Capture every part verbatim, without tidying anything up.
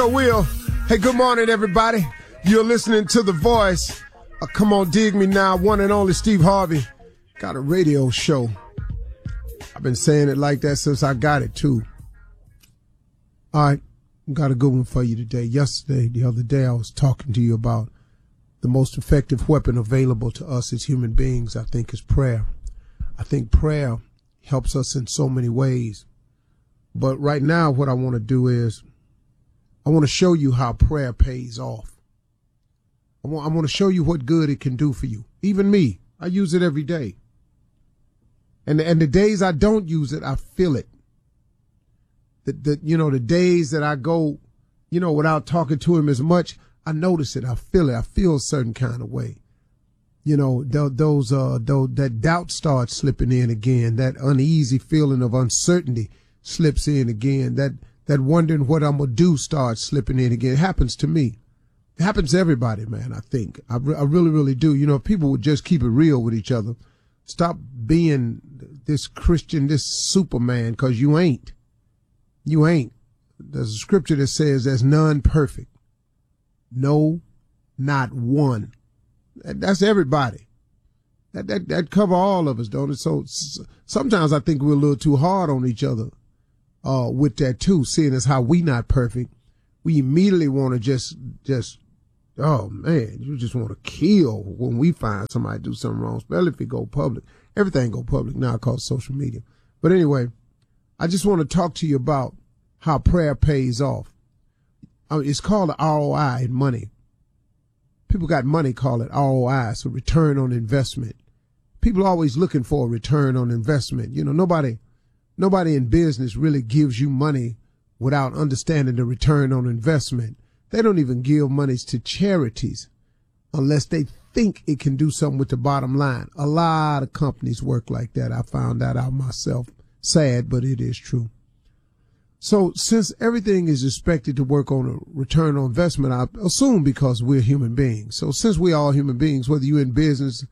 Will. Hey, good morning, everybody. You're listening to The Voice. Uh, come on, dig me now. One and only Steve Harvey. Got a radio show. I've been saying it like that since I got it, too. All right. Got a good one for you today. Yesterday, the other day, I was talking to you about the most effective weapon available to us as human beings, I think, is prayer. I think prayer helps us in so many ways. But right now, what I want to do is I want to show you how prayer pays off. I want, I want to show you what good it can do for you. Even me, I use it every day. And, and the days I don't use it, I feel it. The, the, you know, the days that I go, you know, without talking to him as much, I notice it. I feel it. I feel a certain kind of way. You know, th- those, uh, those, that doubt starts slipping in again. That uneasy feeling of uncertainty slips in again. That, that wondering what I'm going to do starts slipping in again. It happens to me. It happens to everybody, man, I think. I, re- I really, really do. You know, if people would just keep it real with each other, stop being this Christian, this Superman, because you ain't. You ain't. There's a scripture that says there's none perfect. No, not one. That's everybody. That, that, that cover all of us, don't it? So sometimes I think we're a little too hard on each other. Uh, with that too, seeing as how we not perfect, we immediately want to just, just, oh man, you just want to kill when we find somebody do something wrong, especially if it go public. Everything go public now called social media. But anyway, I just want to talk to you about how prayer pays off. I mean, it's called the R O I in money. People got money, call it R O I, so return on investment. People are always looking for a return on investment. You know, nobody, Nobody in business really gives you money without understanding the return on investment. They don't even give monies to charities unless they think it can do something with the bottom line. A lot of companies work like that. I found that out myself. Sad, but it is true. So since everything is expected to work on a return on investment, I assume because we're human beings. So since we're all human beings, whether you're in business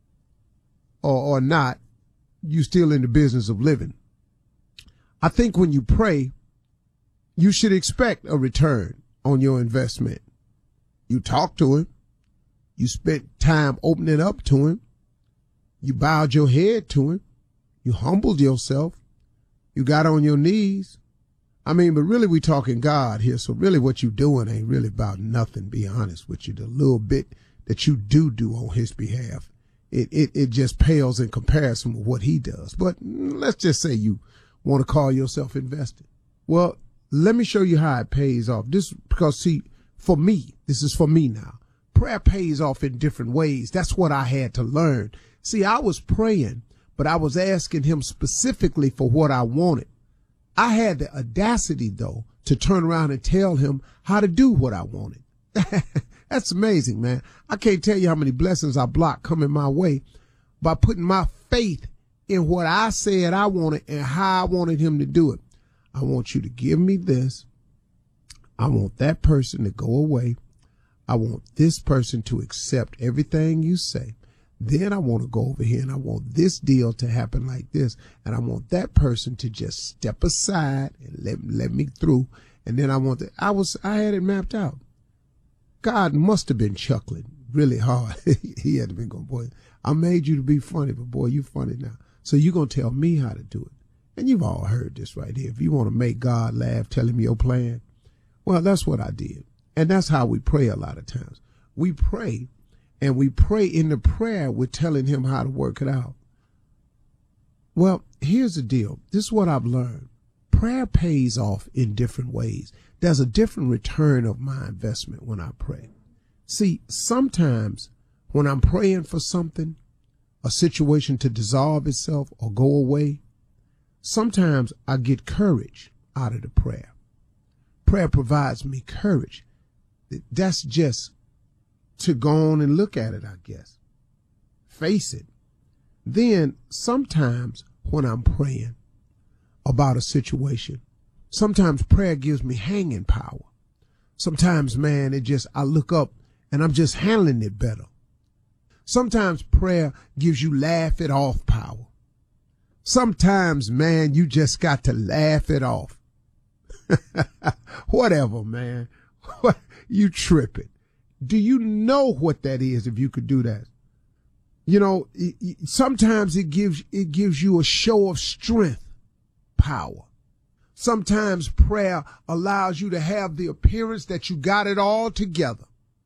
or, or not, you're still in the business of living. I think when you pray, you should expect a return on your investment. You talk to him. You spent time opening up to him. You bowed your head to him. You humbled yourself. You got on your knees. I mean, but really we talking God here. So really what you doing ain't really about nothing, be honest with you. The little bit that you do do on his behalf, it, it, it just pales in comparison with what he does. But let's just say you want to call yourself invested. Well, let me show you how it pays off. This, because see, for me, this is for me now. Prayer pays off in different ways. That's what I had to learn. See, I was praying, but I was asking him specifically for what I wanted. I had the audacity, though, to turn around and tell him how to do what I wanted. That's amazing, man. I can't tell you how many blessings I blocked coming my way by putting my faith in what I said I wanted and how I wanted him to do it. I want you to give me this. I want that person to go away. I want this person to accept everything you say. Then I want to go over here and I want this deal to happen like this. And I want that person to just step aside and let, let me through. And then I want to, I was, I had it mapped out. God must have been chuckling really hard. He had to be going, boy, I made you to be funny, but boy, you funny now. So you're going to tell me how to do it. And you've all heard this right here. If you want to make God laugh, tell him your plan. Well, that's what I did. And that's how we pray a lot of times. We pray, and we pray in the prayer, we're telling him how to work it out. Well, here's the deal. This is what I've learned. Prayer pays off in different ways. There's a different return of my investment when I pray. See, sometimes when I'm praying for something, a situation to dissolve itself or go away, sometimes I get courage out of the prayer. Prayer provides me courage. That's just to go on and look at it, I guess. Face it. Then sometimes when I'm praying about a situation, sometimes prayer gives me hanging power. Sometimes, man, it just, I look up and I'm just handling it better. Sometimes prayer gives you laugh it off power. Sometimes, man, you just got to laugh it off. Whatever, man. You tripping. Do you know what that is if you could do that? You know, it, it, sometimes it gives, it gives you a show of strength, power. Sometimes prayer allows you to have the appearance that you got it all together.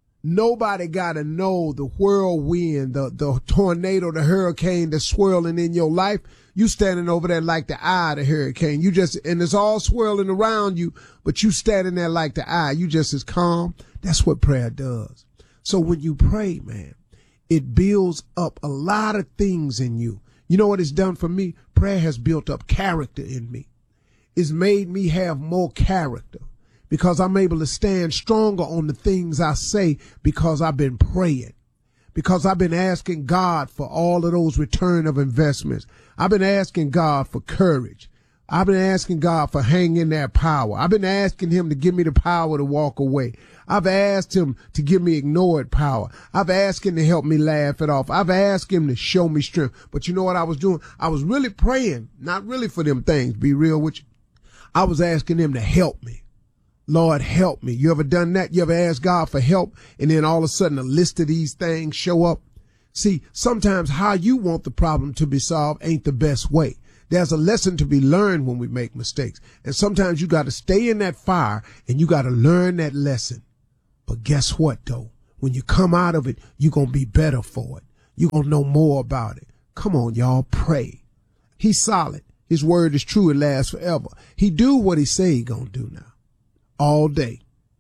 Nobody got to know the whirlwind, the, the tornado, the hurricane that's swirling in your life. You standing over there like the eye of the hurricane. You just, and it's all swirling around you, but you standing there like the eye. You just as calm. That's what prayer does. So when you pray, man, it builds up a lot of things in you. You know what it's done for me? Prayer has built up character in me. It's made me have more character because I'm able to stand stronger on the things I say because I've been praying, because I've been asking God for all of those return of investments. I've been asking God for courage. I've been asking God for hanging in that power. I've been asking him to give me the power to walk away. I've asked him to give me ignored power. I've asked him to help me laugh it off. I've asked him to show me strength. But you know what I was doing? I was really praying, not really for them things, be real with you. I was asking him to help me. Lord, help me. You ever done that? You ever asked God for help and then all of a sudden a list of these things show up? See, sometimes how you want the problem to be solved ain't the best way. There's a lesson to be learned when we make mistakes. And sometimes you got to stay in that fire and you got to learn that lesson. But guess what, though? When you come out of it, you're going to be better for it. You're going to know more about it. Come on, y'all, pray. He's solid. His word is true. It lasts forever. He do what he say he going to do now. All day,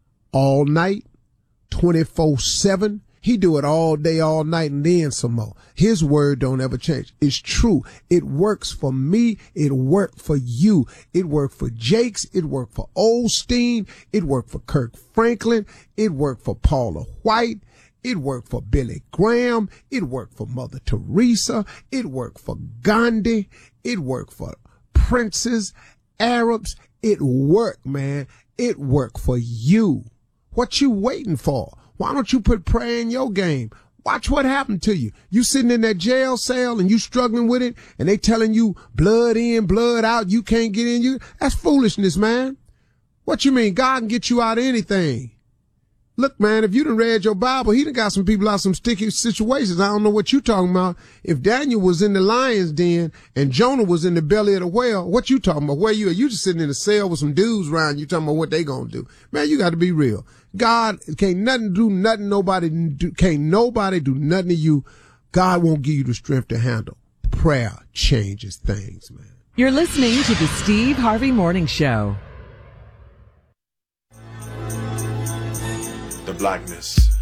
all night, twenty-four seven. He do it all day, all night, and then some more. His word don't ever change. It's true. It works for me. It worked for you. It worked for Jakes. It worked for Osteen. It worked for Kirk Franklin. It worked for Paula White. It worked for Billy Graham. It worked for Mother Teresa. It worked for Gandhi. It worked for princes, Arabs. It worked, man. It worked for you. What you waiting for? Why don't you put prayer in your game? Watch what happened to you. You sitting in that jail cell and you struggling with it and they telling you blood in, blood out. You can't get in. You, that's foolishness, man. What you mean? God can get you out of anything. Look, man, if you done read your Bible, he done got some people out some sticky situations. I don't know what you talking about. If Daniel was in the lion's den and Jonah was in the belly of the whale, what you talking about? Where you at? You just sitting in a cell with some dudes around you talking about what they gonna do. Man, you got to be real. God can't nothing do nothing. Nobody do, can't nobody do nothing to you. God won't give you the strength to handle. Prayer changes things, man. You're listening to the Steve Harvey Morning Show. The blackness